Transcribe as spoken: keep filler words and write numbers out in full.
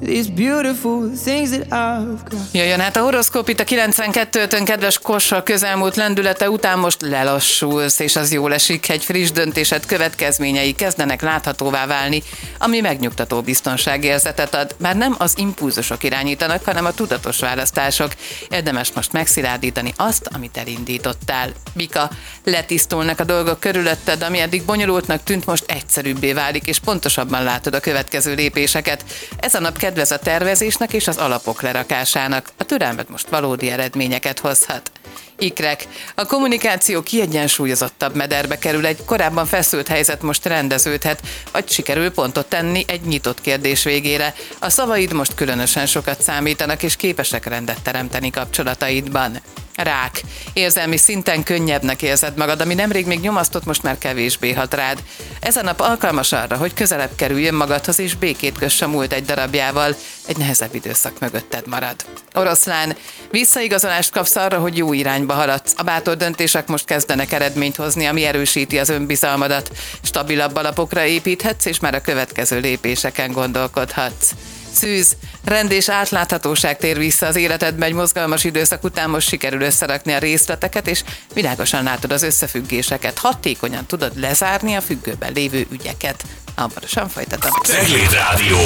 these beautiful things that I've got. Jöjjön hát a horoszkóp itt a kilencvenkettőtön, kedves Kossa, közelmúlt lendülete után most lelassulsz, és az jól esik, egy friss döntésed következményei kezdenek láthatóvá válni, ami megnyugtató biztonságérzetet ad. Már nem az impulzusok irányítanak, hanem a tudatos választások. Érdemes most megszilárdítani azt, amit elindítottál. Bika, letisztulnak a dolgok körülötted, ami eddig bonyolultnak tűnt, most egyszerűbbé válik, és pontosabban látod a következő lépéseket. Ez a nap kedvez a tervezésnek és az alapok lerakásának. A türelmed most valódi eredményeket hozhat. Ikrek, a kommunikáció kiegyensúlyozottabb mederbe kerül, egy korábban feszült helyzet most rendeződhet, vagy sikerül pontot tenni egy nyitott kérdés végére. A szavaid most különösen sokat számítanak, és képesek rendet teremteni kapcsolataidban. Rák, érzelmi szinten könnyebbnek érzed magad, ami nemrég még nyomasztott, most már kevésbé hat rád. Ez a nap alkalmas arra, hogy közelebb kerüljön magadhoz, és békét köss a múlt egy darabjával, egy nehezebb időszak mögötted marad. Oroszlán, visszaigazolást kapsz arra, hogy jó irányba haladsz. A bátor döntések most kezdenek eredményt hozni, ami erősíti az önbizalmadat. Stabilabb alapokra építhetsz, és már a következő lépéseken gondolkodhatsz. Szűz, rend és átláthatóság tér vissza az életedbe, egy mozgalmas időszak után most sikerül összerakni a részleteket, és világosan látod az összefüggéseket. Hatékonyan tudod lezárni a függőben lévő ügyeket. Hamarosan folytatom. Cegléd Rádió.